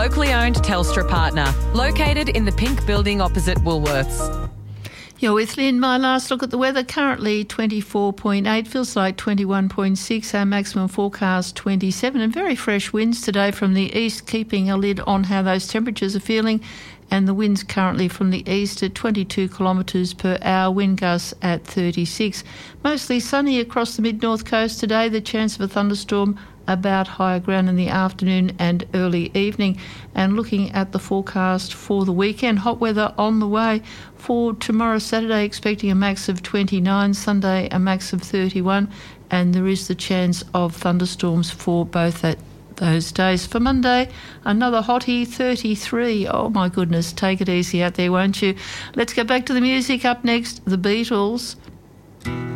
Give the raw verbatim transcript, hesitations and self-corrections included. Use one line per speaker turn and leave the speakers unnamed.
locally owned Telstra partner, located in the Pink Building opposite Woolworths.
You're with Lynn. My last look at the weather, currently twenty-four point eight, feels like twenty-one point six, our maximum forecast twenty-seven, and very fresh winds today from the east, keeping a lid on how those temperatures are feeling. And the winds currently from the east at twenty-two kilometres per hour, wind gusts at thirty-six. Mostly sunny across the mid-north coast today, the chance of a thunderstorm about higher ground in the afternoon and early evening. And looking at the forecast for the weekend, hot weather on the way for tomorrow, Saturday, expecting a max of twenty-nine, Sunday a max of thirty-one, and there is the chance of thunderstorms for both that those days. For Monday, another hottie, thirty-three. Oh my goodness, take it easy out there, won't you? Let's go back to the music. Up next, the Beatles.